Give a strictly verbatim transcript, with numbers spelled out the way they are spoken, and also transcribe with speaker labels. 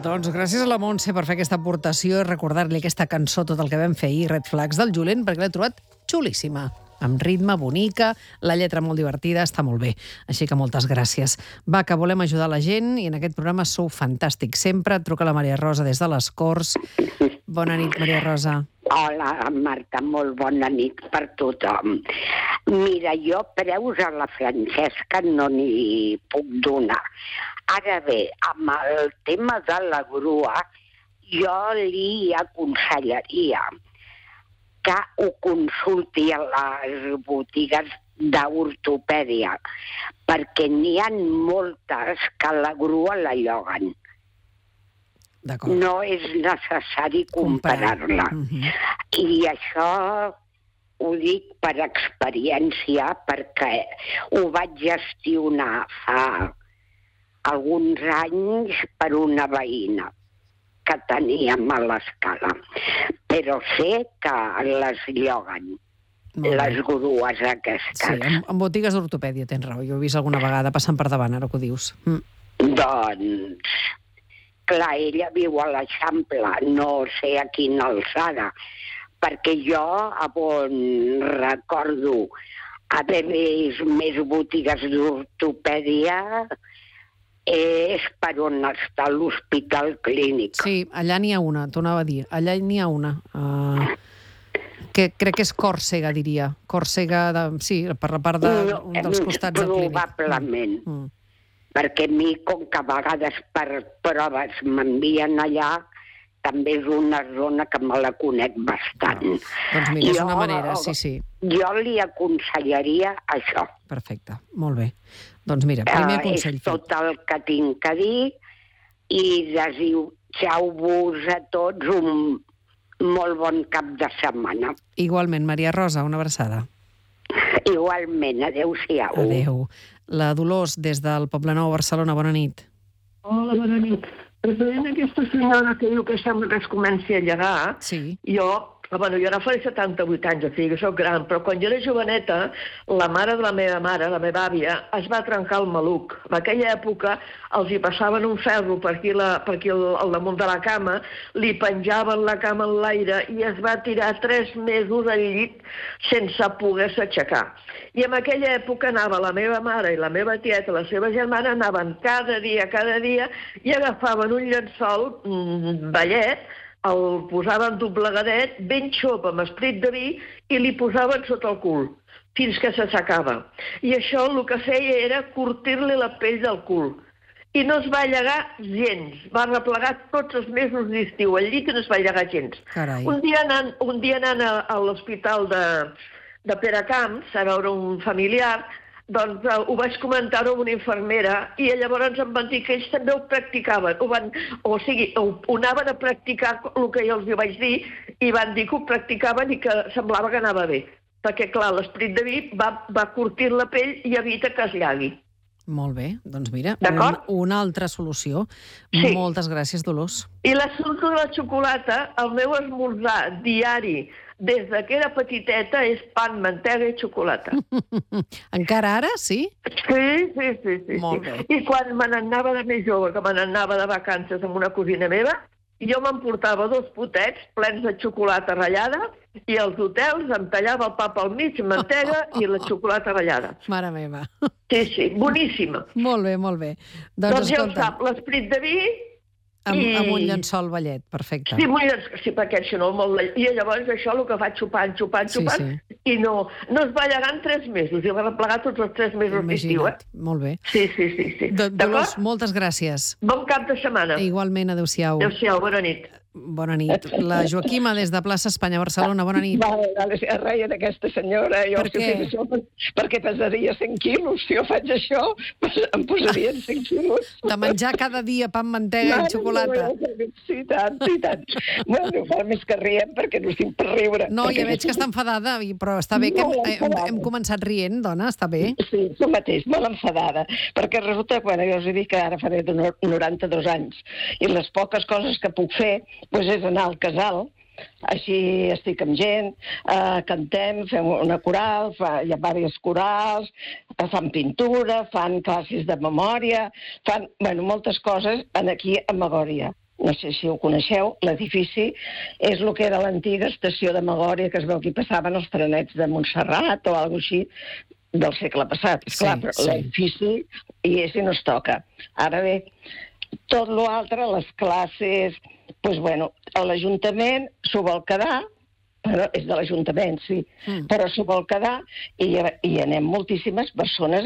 Speaker 1: Doncs gràcies a la Montse per fer aquesta aportació i recordar-li aquesta cançó, tot el que vam fer ahir, Red Flags del Julen, perquè l'he trobat xulíssima. Amb ritme, bonica, la lletra molt divertida, està molt bé. Així que moltes gràcies. Va, que volem ajudar la gent i en aquest programa sou fantàstics. Sempre et truca la Maria Rosa des de les Corts. Bona nit, Maria Rosa.
Speaker 2: Hola, Marta, molt bona nit per tothom. Mira, jo preus a la Francesca no n'hi puc donar. Ara bé, amb el tema de la grua, jo li aconsellaria que ho consulti a les botigues d'ortopèdia, perquè n'hi ha moltes que la grua la lloguen. No és necessari comparar-la. Mm-hmm. I això ho dic per experiència, perquè ho vaig gestionar fa alguns anys per una veïna que teníem a l'escala. Però sé que les lloguen, les grues aquestes.
Speaker 1: Sí, en, en botigues d'ortopèdia tens raó. Jo he vist alguna vegada passant per davant, ara que ho dius. Mm.
Speaker 2: Doncs, clar, ella viu a l'Eixample, no sé a quina alçada, perquè jo, a on recordo haver vist més botigues d'ortopèdia, és per on està l'Hospital Clínic.
Speaker 1: Sí, allà n'hi ha una, t'ho anava a dir. Allà n'hi ha una. Uh, que crec que és Còrsega, diria. Còrsega, de, sí, per la part de,
Speaker 2: no,
Speaker 1: un dels costats del Clínic.
Speaker 2: Probablement.
Speaker 1: Mm.
Speaker 2: Perquè a mi, com que a vegades per proves m'envien allà, també és una zona que me la conec bastant.
Speaker 1: No. Doncs mira, és una manera, sí, sí.
Speaker 2: Jo li aconsellaria això.
Speaker 1: Perfecte, molt bé. Doncs mira, primer consell.
Speaker 2: És tot el que tinc a dir i desitjau-vos a tots un molt bon cap de setmana.
Speaker 1: Igualment, Maria Rosa, una abraçada.
Speaker 2: Igualment, adéu-siau.
Speaker 1: Adéu. La Dolors, des del Poblenou, Barcelona, bona nit.
Speaker 3: Hola, bona nit. Referent a aquesta senyora que diu que sembla que es comenci a llegar,
Speaker 1: sí.
Speaker 3: jo... Bueno, jo ara faré setanta-vuit anys, o sigui que soc gran, però quan jo era joveneta, la mare de la meva mare, la meva àvia, es va trencar el maluc. En aquella època els hi passaven un ferro per aquí, la, per aquí al, al damunt de la cama, li penjaven la cama en l'aire i es va tirar tres mesos al llit sense poder-se aixecar. I en aquella època anava la meva mare i la meva tieta, la seva germana, anaven cada dia, cada dia, i agafaven un llençol, un ballet, el posaven doblegadet, ben xop, amb esprit de vi, i li posaven sota el cul, fins que s'aixecava. I això el que feia era curtir-li la pell del cul. I no es va llegar gens. Va replegar tots els mesos d'estiu al llit i no es va llegar gens.
Speaker 1: Carai.
Speaker 3: Un dia anant, un dia anant a, a l'hospital de, de Peracamps, a veure un familiar, doncs uh, ho vaig comentar-ho amb una infermera i llavors em van dir que ells també ho practicaven. Ho van, o sigui, ho, ho anaven a practicar el que jo els vaig dir i van dir que ho practicaven i que semblava que anava bé. Perquè, clar, l'esprit de vi va, va curtir la pell i evita que es llagui.
Speaker 1: Molt bé, doncs mira, un, una altra solució. Sí. Moltes gràcies, Dolors.
Speaker 3: I l'assumpte de la xocolata, el meu esmorzar diari des que era petiteta és pan, mantega i xocolata.
Speaker 1: Encara ara, sí?
Speaker 3: Sí, sí, sí. sí,
Speaker 1: Molt
Speaker 3: sí.
Speaker 1: bé.
Speaker 3: I quan me n'anava de més jove, que me n'anava de vacances amb una cosina meva, jo m'emportava dos potets plens de xocolata ratllada i als hotels em tallava el pa pel mig, mantega i la xocolata ratllada.
Speaker 1: Mare meva.
Speaker 3: Sí, sí, boníssima.
Speaker 1: Molt bé, molt bé.
Speaker 3: Doncs, doncs ja ho sap, l'esprit de vi...
Speaker 1: Amb, I... amb un llençol ballet, perfecte.
Speaker 3: Sí, sí, perquè si no, molt... I llavors això el que fa xupant, xupant, xupant, sí, sí. I no, no es va llegar en tres mesos, i va replegar tots els tres mesos d'estiu, eh?
Speaker 1: Molt bé.
Speaker 3: Sí, sí, sí. sí.
Speaker 1: Dolors, moltes gràcies.
Speaker 3: Bon cap de setmana.
Speaker 1: Igualment, adéu-siau.
Speaker 3: Adéu-siau, bona nit.
Speaker 1: Bona nit. La Joaquima, des de Plaça Espanya, Barcelona, bona nit.
Speaker 4: Vale, vale, es reia d'aquesta senyora. Jo,
Speaker 1: per què?
Speaker 4: Això, per, perquè pesaria cent quilos. Si jo faig això, em posarien cent quilos.
Speaker 1: De menjar cada dia pa amb mantega i xocolata.
Speaker 4: No, no, sí, tant, sí, tant. Bueno, fa més que riem perquè no estic per riure.
Speaker 1: No, ja veig que està enfadada, però està bé que hem, hem, hem començat rient, dona, està bé.
Speaker 4: Sí, tu mateix, molt enfadada. Perquè resulta que, bueno, jo us he dit que ara faré noranta-dos anys. I les poques coses que puc fer, doncs és anar al casal, així estic amb gent, eh, cantem, fem una coral, fa, hi ha diverses corals, eh, fan pintura, fan classes de memòria, fan, bueno, moltes coses en aquí a Magòria. no sé si ho coneixeu, l'edifici és el que era l'antiga estació de Magòria, que es veu que hi passaven els trenets de Montserrat o alguna cosa així, del segle passat.
Speaker 1: Sí,
Speaker 4: Esclar, però
Speaker 1: sí.
Speaker 4: l'edifici hi és i no es toca. Ara bé, tot l'altre, les classes, doncs, bueno, l'Ajuntament s'ho vol quedar, però és de l'Ajuntament, sí,
Speaker 1: Mm.
Speaker 4: però s'ho vol quedar i hi anem moltíssimes persones